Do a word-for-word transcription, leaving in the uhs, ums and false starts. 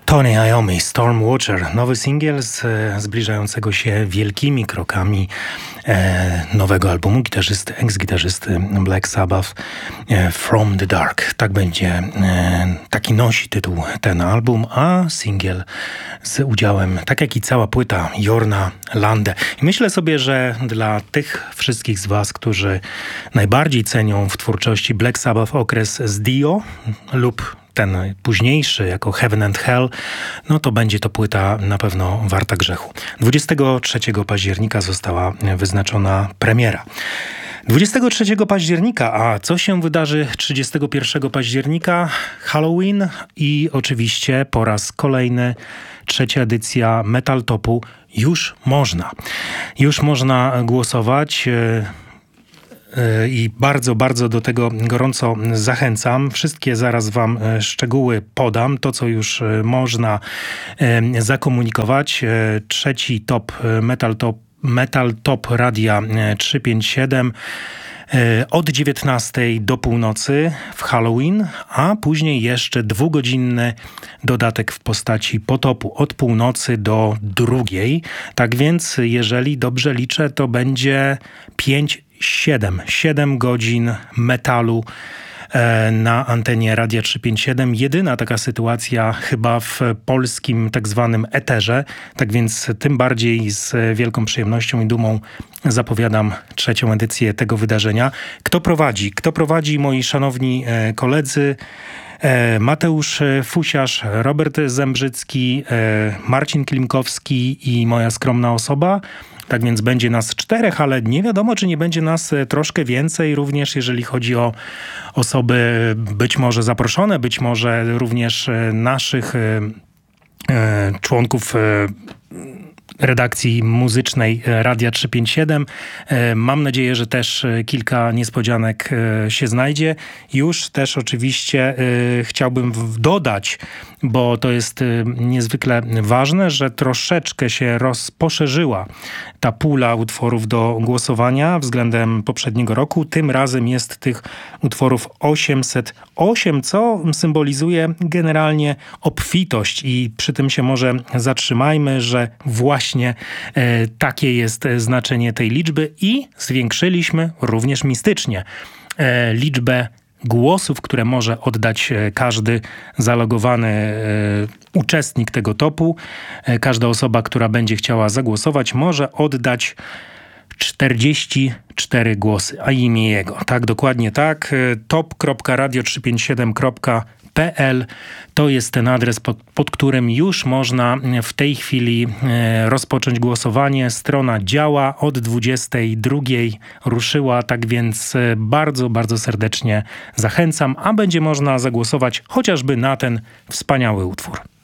Tony Iommi, Stormwatcher, nowy singiel z e, zbliżającego się wielkimi krokami e, nowego albumu gitarzysty, ex-gitarzysty Black Sabbath, e, From the Dark. Tak będzie, e, taki nosi tytuł ten album, a singiel z udziałem, tak jak i cała płyta, Jorna Lande. I myślę sobie, że dla tych wszystkich z was, którzy najbardziej cenią w twórczości Black Sabbath okres z Dio lub ten późniejszy jako Heaven and Hell, no to będzie to płyta na pewno warta grzechu. dwudziestego trzeciego października została wyznaczona premiera. dwudziestego trzeciego października, a co się wydarzy trzydziestego pierwszego października? Halloween i oczywiście po raz kolejny trzecia edycja Metal Topu. Już można. Już można głosować. I bardzo, bardzo do tego gorąco zachęcam. Wszystkie zaraz wam szczegóły podam. To, co już można zakomunikować. Trzeci top Metal Top, Metal Top Radia trzysta pięćdziesiąt siedem od dziewiętnastej do północy w Halloween, a później jeszcze dwugodzinny dodatek w postaci potopu od północy do drugiej. Tak więc, jeżeli dobrze liczę, to będzie pięć, siedem, siedem godzin metalu na antenie Radia trzysta pięćdziesiąt siedem. Jedyna taka sytuacja chyba w polskim tak zwanym eterze. Tak więc tym bardziej z wielką przyjemnością i dumą zapowiadam trzecią edycję tego wydarzenia. Kto prowadzi? Kto prowadzi, moi szanowni koledzy? Mateusz Fusiarz, Robert Zembrzycki, Marcin Klimkowski i moja skromna osoba. Tak więc będzie nas czterech, ale nie wiadomo, czy nie będzie nas troszkę więcej, również jeżeli chodzi o osoby być może zaproszone, być może również naszych członków redakcji muzycznej Radia trzysta pięćdziesiąt siedem. Mam nadzieję, że też kilka niespodzianek się znajdzie. Już też oczywiście chciałbym dodać, bo to jest niezwykle ważne, że troszeczkę się rozposzerzyła ta pula utworów do głosowania względem poprzedniego roku. Tym razem jest tych utworów osiemset osiem, co symbolizuje generalnie obfitość i przy tym się może zatrzymajmy, że właśnie e, takie jest znaczenie tej liczby i zwiększyliśmy również mistycznie e, liczbę głosów, które może oddać każdy zalogowany e, uczestnik tego topu. E, każda osoba, która będzie chciała zagłosować, może oddać czterdzieści cztery głosy, a imię jego. Tak, dokładnie tak. top kropka radio trzysta pięćdziesiąt siedem kropka p l to jest ten adres, pod, pod którym już można w tej chwili e, rozpocząć głosowanie. Strona działa, od dwudziestej drugiej ruszyła, tak więc e, bardzo, bardzo serdecznie zachęcam, a będzie można zagłosować chociażby na ten wspaniały utwór.